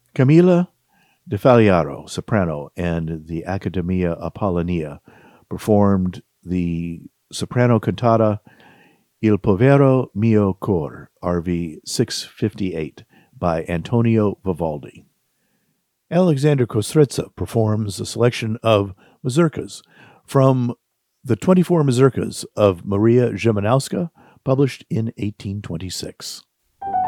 Camilla De Faliaro, soprano, and the Accademia Apollonia performed the soprano cantata Il povero mio cor, RV 658, by Antonio Vivaldi. Alexander Kostritza performs a selection of mazurkas from the 24 mazurkas of Maria Szymanowska, published in 1826.